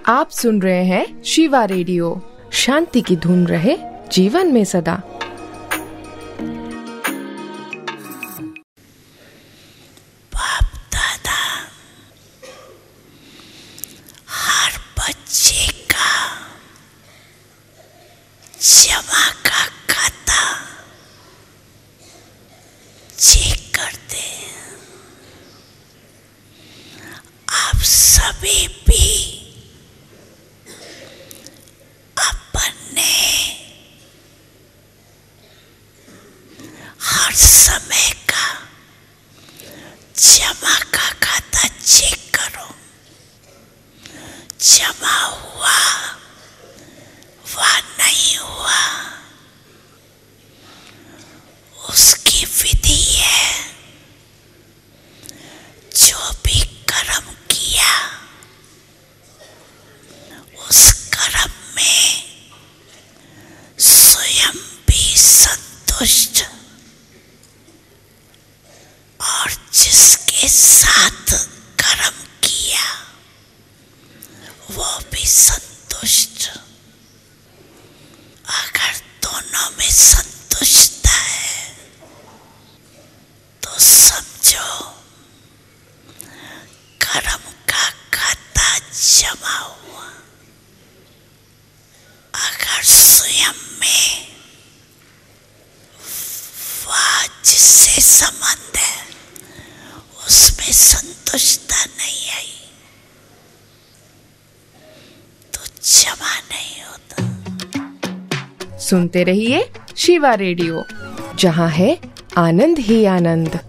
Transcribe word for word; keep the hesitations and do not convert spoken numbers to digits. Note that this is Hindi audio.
आप सुन रहे हैं शिवा रेडियो। शांति की धुन रहे जीवन में सदा। बाप दादा हर बच्चे का जमा का खाता चेक करते हैं। आप सभी भी अपने हर समय का जमा का खाता चेक करो। जमा हुआ व नहीं हुआ उसकी विधि है। जो भी कर्म किया उस कर्म में स्वयं भी संतुष्ट और जिसके साथ कर्म किया वो भी संतुष्ट। अगर दोनों में संतुष्टता है तो समझो कर्म का खाता जमा हुआ। अगर स्वयं में वह जिससे संबंध है उसमें संतुष्टता नहीं आई तो जमा नहीं होता। सुनते रहिए शिवा रेडियो, जहाँ है आनंद ही आनंद।